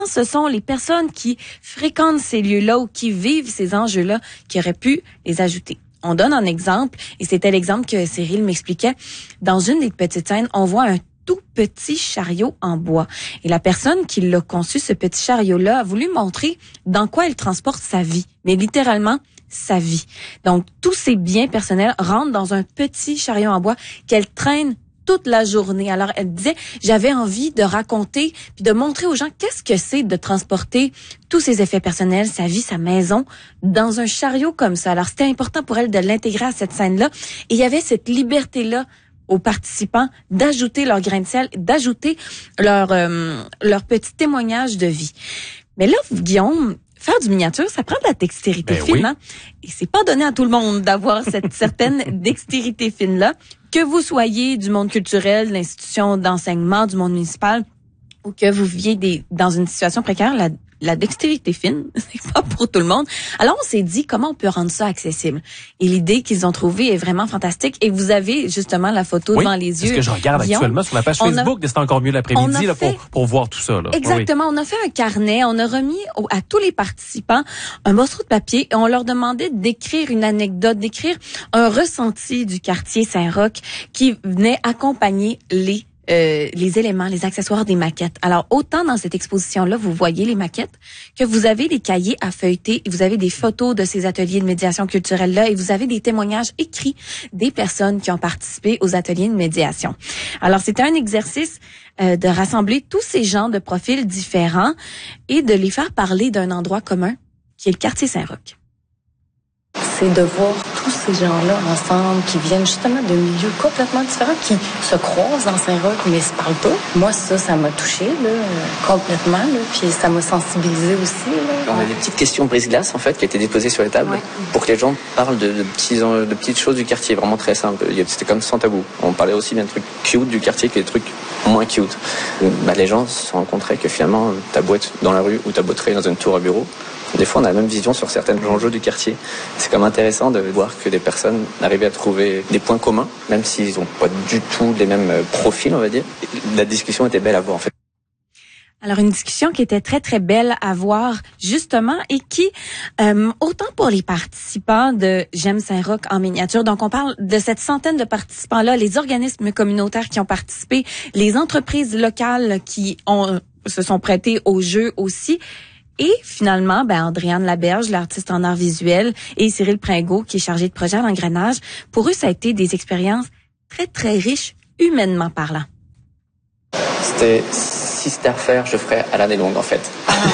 ce sont les personnes qui fréquentent ces lieux-là ou qui vivent ces enjeux-là qui auraient pu les ajouter. On donne un exemple, et c'était l'exemple que Cyril m'expliquait. Dans une des petites scènes, on voit un tout petit chariot en bois. Et la personne qui l'a conçu, ce petit chariot-là, a voulu montrer dans quoi elle transporte sa vie. Mais littéralement, sa vie. Donc, tous ses biens personnels rentrent dans un petit chariot en bois qu'elle traîne toute la journée. Alors, elle disait, j'avais envie de raconter puis de montrer aux gens qu'est-ce que c'est de transporter tous ses effets personnels, sa vie, sa maison, dans un chariot comme ça. Alors, c'était important pour elle de l'intégrer à cette scène-là. Et il y avait cette liberté-là aux participants d'ajouter leur grain de sel, d'ajouter leur petit témoignage de vie. Mais là, Guillaume, faire du miniature, ça prend de la dextérité fine, oui. hein? Et c'est pas donné à tout le monde d'avoir cette certaine dextérité fine-là. Que vous soyez du monde culturel, de l'institution d'enseignement, du monde municipal, ou que vous viviez dans une situation précaire, la dextérité fine, c'est pas pour tout le monde. Alors, on s'est dit, comment on peut rendre ça accessible? Et l'idée qu'ils ont trouvée est vraiment fantastique. Et vous avez justement la photo devant les yeux. C'est ce que je regarde actuellement sur la page Facebook de C'est encore mieux l'après-midi là, pour voir tout ça. Là. Exactement. Oui. On a fait un carnet. On a remis à tous les participants un morceau de papier et on leur demandait d'écrire une anecdote, d'écrire un ressenti du quartier Saint-Roch qui venait accompagner les éléments, les accessoires des maquettes. Alors, autant dans cette exposition-là, vous voyez les maquettes, que vous avez des cahiers à feuilleter, et vous avez des photos de ces ateliers de médiation culturelle-là, et vous avez des témoignages écrits des personnes qui ont participé aux ateliers de médiation. Alors, c'était un exercice de rassembler tous ces gens de profils différents et de les faire parler d'un endroit commun, qui est le quartier Saint-Roch. C'est de voir tous ces gens-là ensemble qui viennent justement de milieux complètement différents, qui se croisent dans Saint-Roch mais se parlent pas. Moi, ça m'a touchée complètement, puis ça m'a sensibilisée aussi. Là. On a des petites questions brise-glace en fait qui étaient déposées sur les tables pour que les gens parlent de petites choses du quartier, vraiment très simples. C'était comme sans tabou. On parlait aussi bien de trucs cute du quartier que des trucs moins cute. Les gens se rencontraient que finalement, t'as beau être dans la rue ou t'as beau travailler dans une tour à bureau, des fois, on a la même vision sur certains enjeux du quartier. C'est comme intéressant de voir que des personnes arrivaient à trouver des points communs, même s'ils n'ont pas du tout les mêmes profils, on va dire. La discussion était belle à voir, en fait. Alors, une discussion qui était très, très belle à voir, justement, et qui, autant pour les participants de J'aime Saint-Roch en miniature, donc on parle de cette centaine de participants-là, les organismes communautaires qui ont participé, les entreprises locales qui se sont prêtées au jeu aussi, et finalement, Andréane Laberge, l'artiste en art visuel, et Cyril Pringot, qui est chargé de projet à l'engrenage, pour eux, ça a été des expériences très, très riches, humainement parlant. Si c'était à refaire, je ferais à l'année longue, en fait.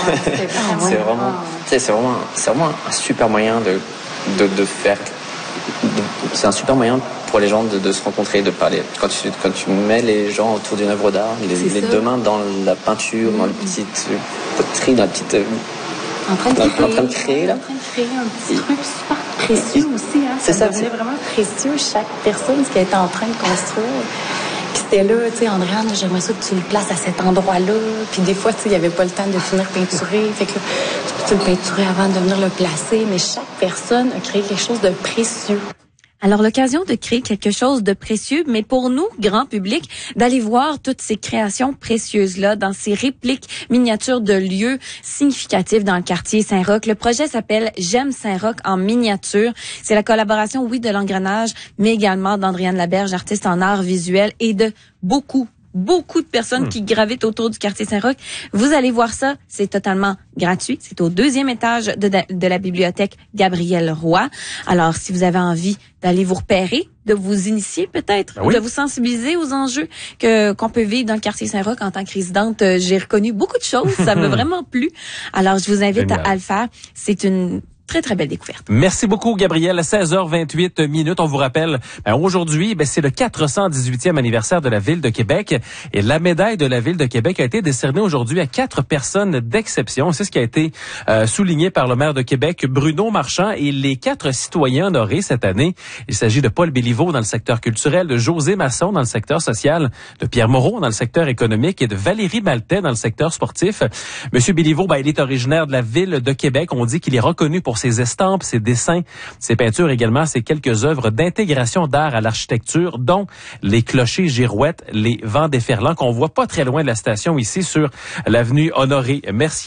C'est vraiment un super moyen de faire. C'est un super moyens pour les gens de se rencontrer, de parler. Quand tu mets les gens autour d'une œuvre d'art, les deux mains dans la peinture, dans la petite poterie, dans la petite... En train de créer un petit truc super précieux aussi. Hein. Ça devenait vraiment précieux, chaque personne, ce qu'elle était en train de construire. Puis c'était là, tu sais, Andréane, j'aimerais ça que tu le places à cet endroit-là. Puis des fois, tu sais, il n'y avait pas le temps de finir peinturer. Fait que tu peux le peinturer avant de venir le placer. Mais chaque personne a créé quelque chose de précieux. Alors, l'occasion de créer quelque chose de précieux, mais pour nous, grand public, d'aller voir toutes ces créations précieuses-là dans ces répliques miniatures de lieux significatifs dans le quartier Saint-Roch. Le projet s'appelle J'aime Saint-Roch en miniature. C'est la collaboration, oui, de l'engrenage, mais également d'Andréane Laberge, artiste en art visuel, et de beaucoup de personnes qui gravitent autour du quartier Saint-Roch. Vous allez voir ça, c'est totalement gratuit. C'est au 2e étage de la bibliothèque Gabriel Roy. Alors, si vous avez envie d'aller vous repérer, de vous initier peut-être, de vous sensibiliser aux enjeux qu'on peut vivre dans le quartier Saint-Roch en tant que résidente, j'ai reconnu beaucoup de choses. Ça m'a vraiment plu. Alors, je vous invite à le faire. C'est une très, très belle découverte. Merci beaucoup, Gabriel. À 16h28. On vous rappelle, aujourd'hui, c'est le 418e anniversaire de la Ville de Québec. Et la médaille de la Ville de Québec a été décernée aujourd'hui à 4 personnes d'exception. C'est ce qui a été souligné par le maire de Québec, Bruno Marchand, et les 4 citoyens honorés cette année. Il s'agit de Paul Béliveau dans le secteur culturel, de José Masson dans le secteur social, de Pierre Moreau dans le secteur économique et de Valérie Maltais dans le secteur sportif. Monsieur Béliveau, il est originaire de la Ville de Québec. On dit qu'il est reconnu pour pour ses estampes, ses dessins, ses peintures également, ses quelques œuvres d'intégration d'art à l'architecture, dont les clochers girouettes, les vents déferlants qu'on voit pas très loin de la station ici sur l'avenue Honoré Mercier.